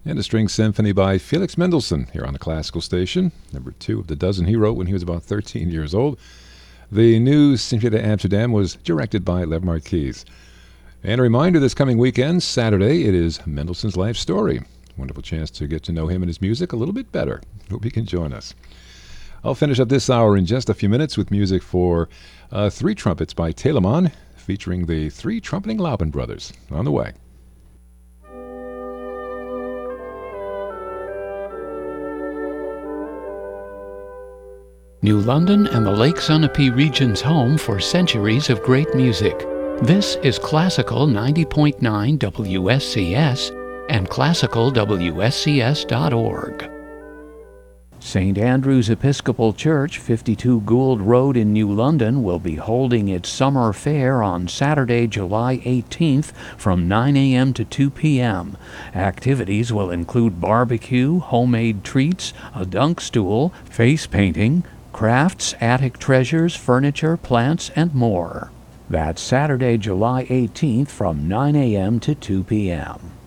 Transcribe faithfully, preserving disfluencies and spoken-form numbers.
And a string symphony by Felix Mendelssohn here on the Classical Station, number two of the dozen he wrote when he was about thirteen years old. The new Symphony de Amsterdam was directed by Lev Marquis. And a reminder, this coming weekend, Saturday, it is Mendelssohn's life story. Wonderful chance to get to know him and his music a little bit better. Hope you can join us. I'll finish up this hour in just a few minutes with music for uh, Three Trumpets by Telemann, featuring the three trumpeting Laubin brothers. On the way. New London and the Lake Sunapee region's home for centuries of great music. This is Classical ninety point nine W S C S and classical W S C S dot org. Saint Andrew's Episcopal Church, fifty-two Gould Road in New London, will be holding its summer fair on Saturday, July eighteenth from nine a m to two p m Activities will include barbecue, homemade treats, a dunk stool, face painting, crafts, attic treasures, furniture, plants, and more. That's Saturday, July eighteenth from nine a m to two p m